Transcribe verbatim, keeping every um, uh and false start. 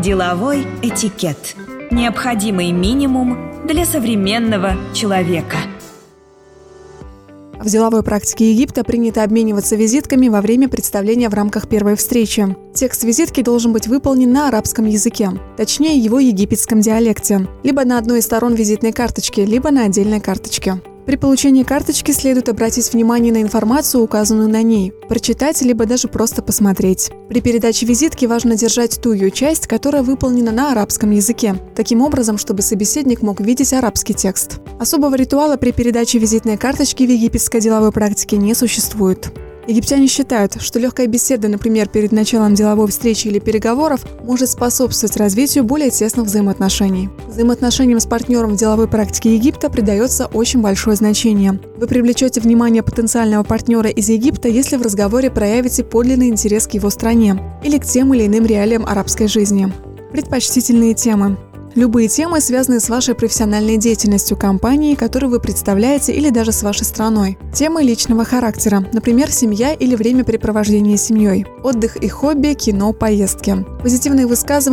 Деловой этикет. Необходимый минимум для современного человека. В деловой практике Египта принято обмениваться визитками во время представления в рамках первой встречи. Текст визитки должен быть выполнен на арабском языке, точнее его египетском диалекте, либо на одной из сторон визитной карточки, либо на отдельной карточке. При получении карточки следует обратить внимание на информацию, указанную на ней, прочитать, либо даже просто посмотреть. При передаче визитки важно держать ту ее часть, которая выполнена на арабском языке, таким образом, чтобы собеседник мог видеть арабский текст. Особого ритуала при передаче визитной карточки в египетской деловой практике не существует. Египтяне считают, что легкая беседа, например, перед началом деловой встречи или переговоров, может способствовать развитию более тесных взаимоотношений. Взаимоотношениям с партнером в деловой практике Египта придается очень большое значение. Вы привлечете внимание потенциального партнера из Египта, если в разговоре проявите подлинный интерес к его стране или к тем или иным реалиям арабской жизни. Предпочтительные темы. Любые темы, связанные с вашей профессиональной деятельностью компании, которую вы представляете, или даже с вашей страной. Темы личного характера, например, семья или времяпрепровождение с семьей. Отдых и хобби, кино, поездки. Позитивные высказывания